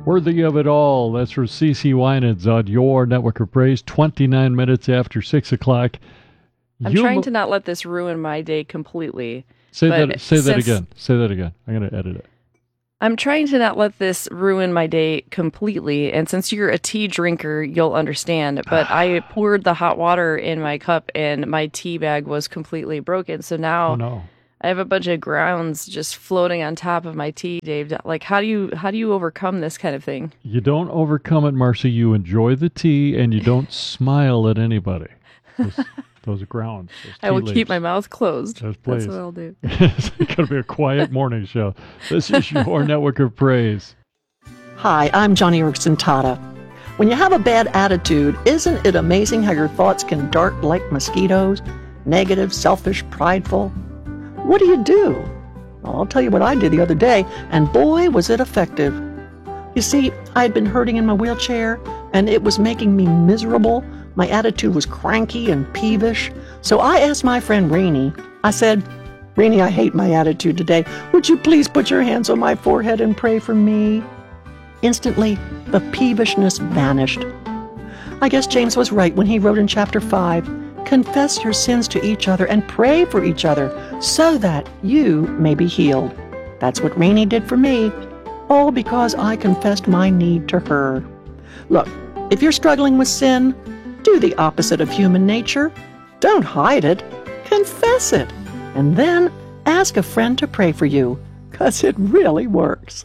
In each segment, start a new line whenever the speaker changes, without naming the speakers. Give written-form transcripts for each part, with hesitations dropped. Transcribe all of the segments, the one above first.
Worthy of It All. That's from CeCe Winans on your Network of Praise, 29 minutes after 6 o'clock.
I'm trying to not let this ruin my day completely.
Say that again. Say that again. I'm going to edit it.
I'm trying to not let this ruin my day completely, and since you're a tea drinker, you'll understand, but I poured the hot water in my cup, and my tea bag was completely broken, so now I have a bunch of grounds just floating on top of my tea, Dave. Like, how do you overcome this kind of thing?
You don't overcome it, Marcy. You enjoy the tea, and you don't smile at anybody. Those grounds.
I will keep my mouth closed.
That's
what I'll do.
It's going to be a quiet morning show. This is your Network of Praise.
Hi, I'm Johnny Erickson Tata. When you have a bad attitude, isn't it amazing how your thoughts can dart like mosquitoes? Negative, selfish, prideful. What do you do? Well, I'll tell you what I did the other day, and boy, was it effective. You see, I had been hurting in my wheelchair, and it was making me miserable. My attitude was cranky and peevish. So I asked my friend Rainey, I said, Rainey, I hate my attitude today. Would you please put your hands on my forehead and pray for me? Instantly, the peevishness vanished. I guess James was right when he wrote in chapter 5, confess your sins to each other and pray for each other so that you may be healed. That's what Rainey did for me, all because I confessed my need to her. Look, if you're struggling with sin, do the opposite of human nature. Don't hide it. Confess it. And then ask a friend to pray for you, 'cause it really works.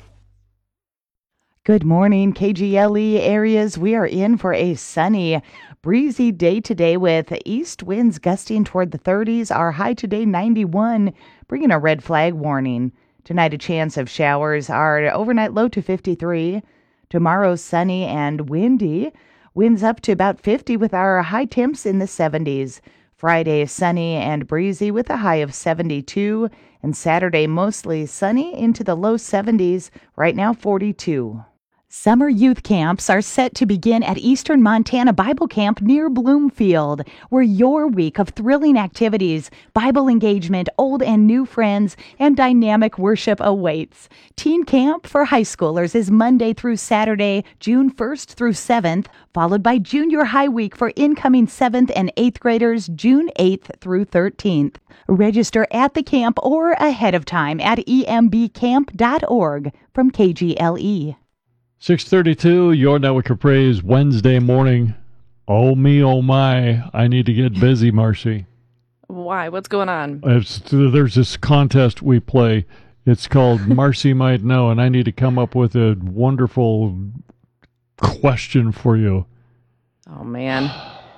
Good morning, KGLE areas. We are in for a sunny, breezy day today with east winds gusting toward the 30s. Our high today, 91, bringing a red flag warning. Tonight, a chance of showers. Our overnight low to 53. Tomorrow, sunny and windy. Winds up to about 50 with our high temps in the 70s. Friday, sunny and breezy with a high of 72. And Saturday, mostly sunny into the low 70s. Right now, 42. Summer youth camps are set to begin at Eastern Montana Bible Camp near Bloomfield, where your week of thrilling activities, Bible engagement, old and new friends, and dynamic worship awaits. Teen Camp for high schoolers is Monday through Saturday, June 1st through 7th, followed by Junior High Week for incoming 7th and 8th graders, June 8th through 13th. Register at the camp or ahead of time at embcamp.org from KGLE.
6:32, your Network of Praise, Wednesday morning. Oh me, oh my, I need to get busy, Marcy.
Why? What's going on?
There's this contest we play. It's called Marcy Might Know, and I need to come up with a wonderful question for you.
Oh, man.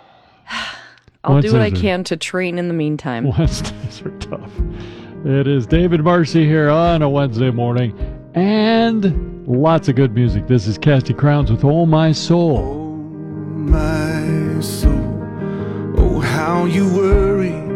I'll do what I can to train in the meantime.
Wednesdays are tough. It is David Marcy here on a Wednesday morning, and lots of good music. This is Casting Crowns with Oh My Soul.
Oh my soul, oh how you worry